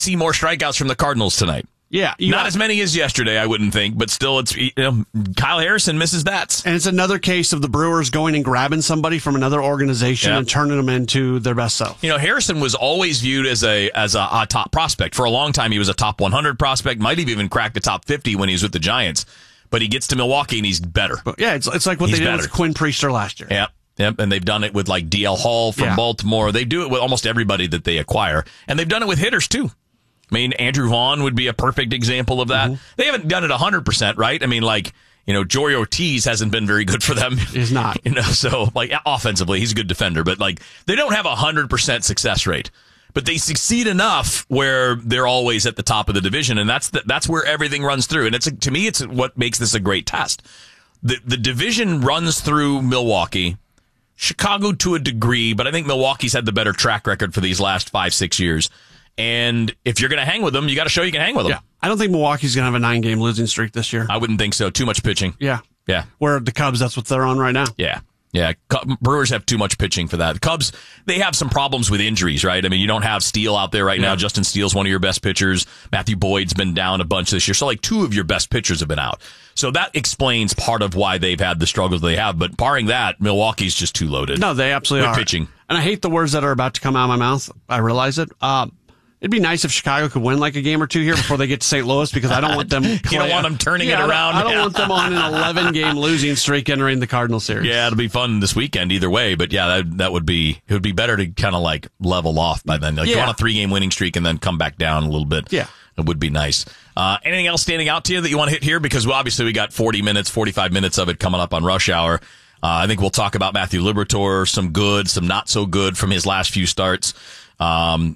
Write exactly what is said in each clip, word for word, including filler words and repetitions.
see more strikeouts from the Cardinals tonight. Yeah. Not got, as many as yesterday, I wouldn't think, but still, it's you know, Kyle Harrison misses bats. And it's another case of the Brewers going and grabbing somebody from another organization yep. and turning them into their best self. You know, Harrison was always viewed as a as a, a top prospect. For a long time, he was a top one hundred prospect, might have even cracked the top fifty when he was with the Giants. But he gets to Milwaukee, and he's better. But yeah, it's, it's like what he's they did better. with Quinn Priester last year. Yep. Yep, and they've done it with like D L Hall from yeah. Baltimore. They do it with almost everybody that they acquire. And they've done it with hitters, too. I mean, Andrew Vaughn would be a perfect example of that. Mm-hmm. They haven't done it one hundred percent, right? I mean, like, you know, Jory Ortiz hasn't been very good for them. He's not. You know, so, like, offensively, he's a good defender. But, like, they don't have a one hundred percent success rate. But they succeed enough where they're always at the top of the division, and that's the, that's where everything runs through. And it's to me, it's what makes this a great test. The The division runs through Milwaukee, Chicago to a degree, but I think Milwaukee's had the better track record for these last five, six years. And if you're going to hang with them, you got to show you can hang with them. Yeah. I don't think Milwaukee's going to have a nine-game losing streak this year. I wouldn't think so. Too much pitching. Yeah. Yeah. Where the Cubs, that's what they're on right now. Yeah. Yeah. Brewers have too much pitching for that. The Cubs, they have some problems with injuries, right? I mean, you don't have Steele out there right yeah. now. Justin Steele's one of your best pitchers. Matthew Boyd's been down a bunch this year. So, like, two of your best pitchers have been out. So that explains part of why they've had the struggles they have. But barring that, Milwaukee's just too loaded. No, they absolutely with are. pitching. And I hate the words that are about to come out of my mouth. I realize it. Um, It'd be nice if Chicago could win like a game or two here before they get to Saint Louis, because I don't want them. you don't want them turning yeah, it around. I don't, I don't want them on an eleven-game losing streak entering the Cardinal series. Yeah, it'll be fun this weekend either way. But yeah, that that would be it would be better to kind of like level off by then. Like yeah. go on a three-game winning streak and then come back down a little bit. Yeah, it would be nice. Uh, anything else standing out to you that you want to hit here? Because well, obviously we got forty minutes, forty-five minutes of it coming up on Rush Hour. Uh, I think we'll talk about Matthew Liberatore, some good, some not so good from his last few starts. Um,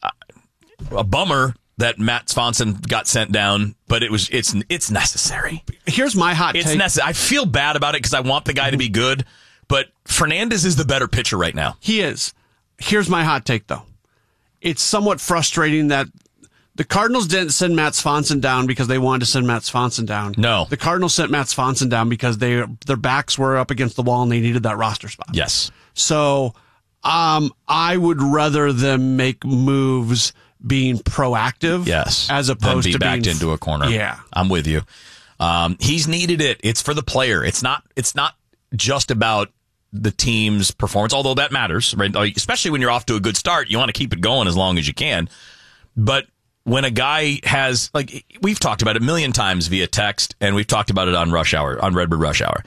A bummer that Matt Swanson got sent down, but it was it's it's necessary. Here's my hot it's take. necessary. I feel bad about it because I want the guy to be good, but Fernandez is the better pitcher right now. He is. Here's my hot take, though. It's somewhat frustrating that the Cardinals didn't send Matt Swanson down because they wanted to send Matt Swanson down. No. The Cardinals sent Matt Swanson down because they their backs were up against the wall and they needed that roster spot. Yes. So um, I would rather them make moves being proactive, yes, as opposed be to backed being, into a corner. Yeah, I'm with you. Um, he's needed it. It's for the player. It's not. It's not just about the team's performance, although that matters, right? Especially when you're off to a good start, you want to keep it going as long as you can. But when a guy has, like, we've talked about it a million times via text, and we've talked about it on Rush Hour, on Redbird Rush Hour.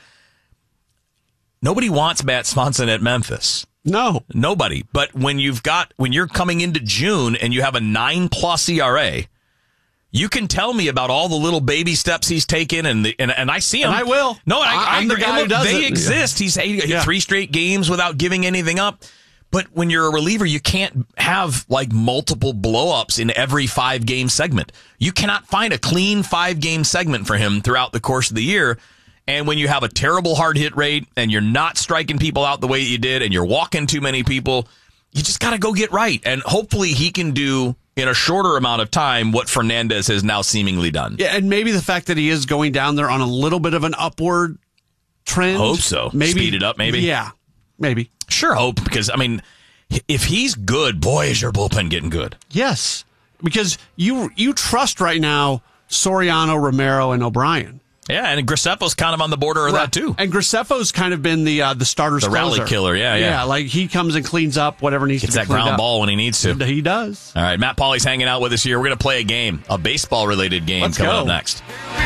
Nobody wants Matt Swanson at Memphis. No. Nobody. But when you've got, when you're coming into June and you have a nine plus E R A, you can tell me about all the little baby steps he's taken, and the, and, and I see him. And I will. No, I, I'm I the guy who does They it. exist. He's eight, yeah. three straight games without giving anything up. But when you're a reliever, you can't have like multiple blow-ups in every five-game segment. You cannot find a clean five-game segment for him throughout the course of the year. And when you have a terrible hard hit rate and you're not striking people out the way you did and you're walking too many people, you just got to go get right. And hopefully he can do in a shorter amount of time what Fernandez has now seemingly done. Yeah, and maybe the fact that he is going down there on a little bit of an upward trend. Hope so. Maybe, Speed it up, maybe. Yeah, maybe. Sure hope, because, I mean, if he's good, boy, is your bullpen getting good. Yes, because you you trust right now Soriano, Romero, and O'Brien. Yeah, and Graceffo's kind of on the border of right. that, too. And Graceffo's kind of been the uh, the starter's The rally closer. killer, yeah, yeah. Yeah, like he comes and cleans up whatever needs Gets to be that cleaned ground up. ball when he needs to. And he does. All right, Matt Pauley's hanging out with us here. We're going to play a game, a baseball-related game Let's coming go. up next.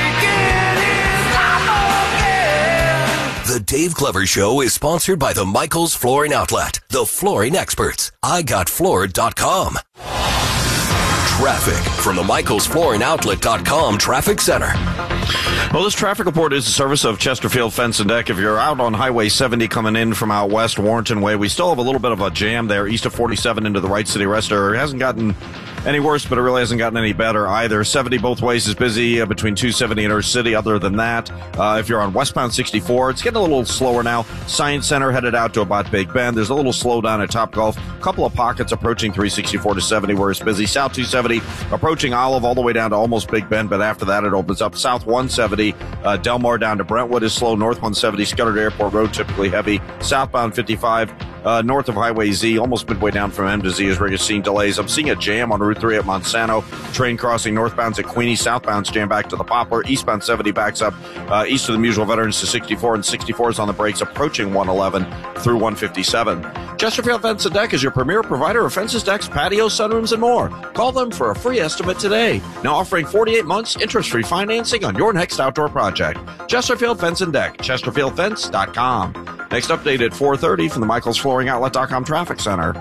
The Dave Glover Show is sponsored by the Michaels Flooring Outlet, the flooring experts. I got floored dot com. Traffic from the Michaels Flooring Outlet dot com Traffic Center. Well, this traffic report is the service of Chesterfield Fence and Deck. If you're out on Highway seventy coming in from out west, Warrenton Way, we still have a little bit of a jam there east of forty-seven into the Wright City Rest Area. It hasn't gotten any worse, but it really hasn't gotten any better either. seventy both ways is busy uh, between two seventy and Earth City. Other than that, uh, if you're on westbound sixty-four, it's getting a little slower now. Science Center headed out to about Big Bend. There's a little slowdown at Topgolf. A couple of pockets approaching three sixty-four to seventy where it's busy. South two seventy approaching Olive all the way down to almost Big Bend, but after that it opens up. South one seventy, uh, Delmar down to Brentwood is slow. North one seventy, Scudder to Airport Road typically heavy. Southbound fifty-five uh, north of Highway Z, almost midway down from M to Z, is where you're seeing delays. I'm seeing a jam on Route three at Monsanto. Train crossing northbound at Queenie, southbound's jam back to the Poplar. Eastbound seventy backs up uh, east of the Musial Veterans to sixty-four, and sixty-four is on the brakes approaching one eleven through one fifty-seven. Chesterfield Fence and Deck is your premier provider of fences, decks, patios, sunrooms, and more. Call them for a free estimate today. Now offering forty-eight months interest-free financing on your next outdoor project. Chesterfield Fence and Deck, chesterfield fence dot com. Next update at four thirty from the Michaels Flooring Outlet dot com Traffic Center.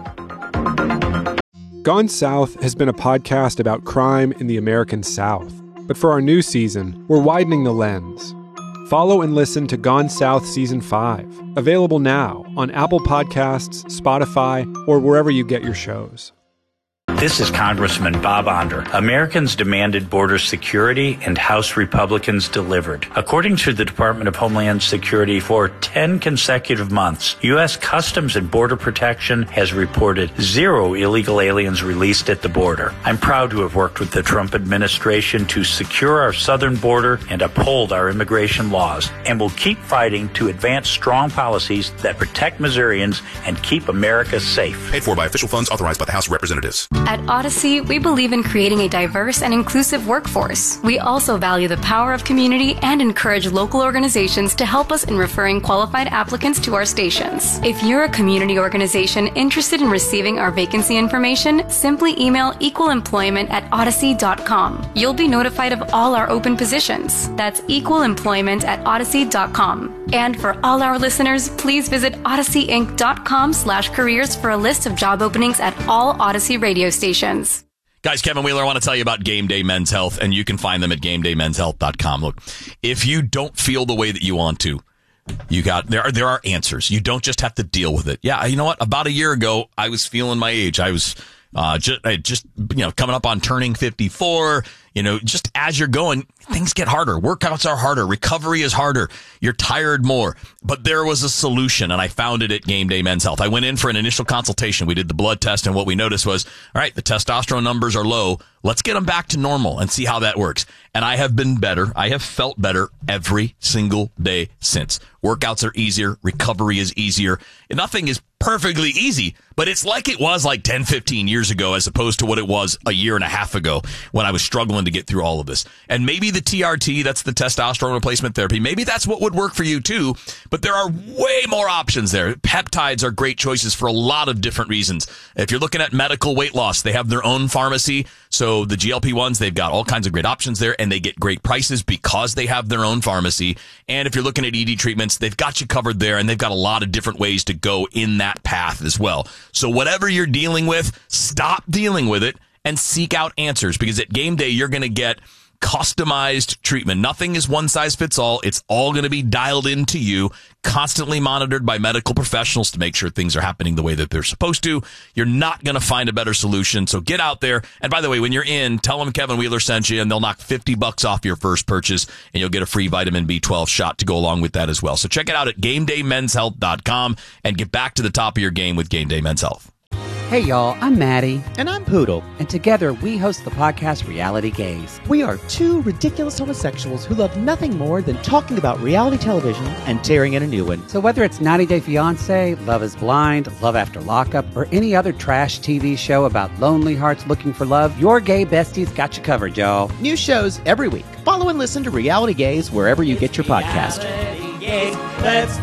Gone South has been a podcast about crime in the American South. But for our new season, we're widening the lens. Follow and listen to Gone South Season five, available now on Apple Podcasts, Spotify, or wherever you get your shows. This is Congressman Bob Onder. Americans demanded border security, and House Republicans delivered. According to the Department of Homeland Security, for ten consecutive months, U S Customs and Border Protection has reported zero illegal aliens released at the border. I'm proud to have worked with the Trump administration to secure our southern border and uphold our immigration laws, and will keep fighting to advance strong policies that protect Missourians and keep America safe. Paid for by official funds authorized by the House of Representatives. At Odyssey, we believe in creating a diverse and inclusive workforce. We also value the power of community and encourage local organizations to help us in referring qualified applicants to our stations. If you're a community organization interested in receiving our vacancy information, simply email equalemployment at odyssey dot com. You'll be notified of all our open positions. That's equalemployment at odyssey dot com. And for all our listeners, please visit odyssey inc dot com slash careers for a list of job openings at all Odyssey radio stations. Guys, Kevin Wheeler, I want to tell you about Game Day Men's Health, and you can find them at game day men's health dot com. Look, if you don't feel the way that you want to, you got there are there are answers. You don't just have to deal with it. Yeah, you know what? About a year ago, I was feeling my age. I was uh, just I just you know coming up on turning fifty-four. You know, just as you're going, things get harder. Workouts are harder. Recovery is harder. You're tired more. But there was a solution, and I found it at Game Day Men's Health. I went in for an initial consultation. We did the blood test, and what we noticed was, all right, the testosterone numbers are low. Let's get them back to normal and see how that works. And I have been better. I have felt better every single day since. Workouts are easier. Recovery is easier. Nothing is perfectly easy, but it's like it was like ten, fifteen years ago as opposed to what it was a year and a half ago when I was struggling to get through all of this. And maybe the T R T, that's the testosterone replacement therapy, maybe that's what would work for you too, but there are way more options there. Peptides are great choices for a lot of different reasons. If you're looking at medical weight loss, they have their own pharmacy. So the G L P ones, they've got all kinds of great options there, and they get great prices because they have their own pharmacy. And if you're looking at E D treatments, they've got you covered there, and they've got a lot of different ways to go in that path as well. So whatever you're dealing with, stop dealing with it and seek out answers, because at Game Day, you're going to get customized treatment. Nothing is one size fits all. It's all going to be dialed into you, constantly monitored by medical professionals to make sure things are happening the way that they're supposed to. You're not going to find a better solution. So get out there. And by the way, when you're in, tell them Kevin Wheeler sent you, and they'll knock fifty bucks off your first purchase, and you'll get a free vitamin B twelve shot to go along with that as well. So check it out at game day men's health dot com and get back to the top of your game with Game Day Men's Health. Hey y'all, I'm Maddie. And I'm Poodle. And together we host the podcast Reality Gaze. We are two ridiculous homosexuals who love nothing more than talking about reality television and tearing in a new one. So whether it's ninety day fiancé, Love is Blind, Love After Lockup, or any other trash T V show about lonely hearts looking for love, your gay besties got you covered, y'all. New shows every week. Follow and listen to Reality Gaze wherever you get your podcast. Reality Gaze, let's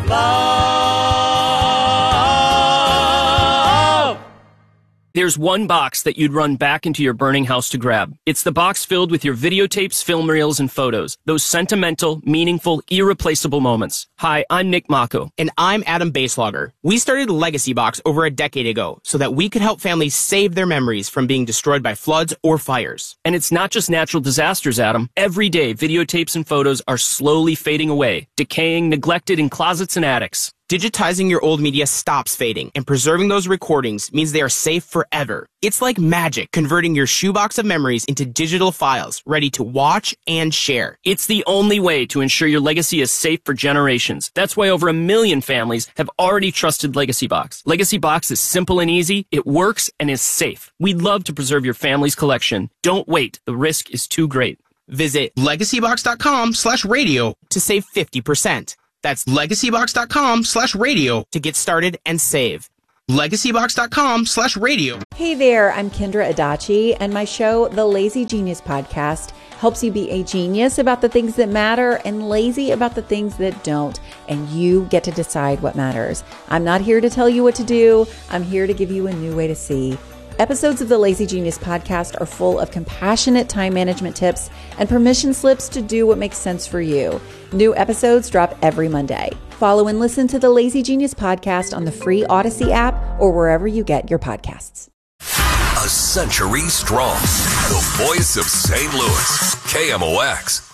love. There's one box that you'd run back into your burning house to grab. It's the box filled with your videotapes, film reels, and photos. Those sentimental, meaningful, irreplaceable moments. Hi, I'm Nick Mako. And I'm Adam Baselogger. We started Legacy Box over a decade ago so that we could help families save their memories from being destroyed by floods or fires. And it's not just natural disasters, Adam. Every day, videotapes and photos are slowly fading away, decaying, neglected in closets and attics. Digitizing your old media stops fading, and preserving those recordings means they are safe forever. It's like magic, converting your shoebox of memories into digital files, ready to watch and share. It's the only way to ensure your legacy is safe for generations. That's why over a million families have already trusted Legacy Box. Legacy Box is simple and easy, it works, and is safe. We'd love to preserve your family's collection. Don't wait, the risk is too great. Visit legacybox.com slash radio to save fifty percent. That's legacybox.com slash radio to get started and save. legacybox.com slash radio. Hey there, I'm Kendra Adachi, and my show, The Lazy Genius Podcast, helps you be a genius about the things that matter and lazy about the things that don't, and you get to decide what matters. I'm not here to tell you what to do. I'm here to give you a new way to see. Episodes of the Lazy Genius Podcast are full of compassionate time management tips and permission slips to do what makes sense for you. New episodes drop every Monday. Follow and listen to the Lazy Genius Podcast on the free Odyssey app or wherever you get your podcasts. A century strong. The voice of Saint Louis. K M O X.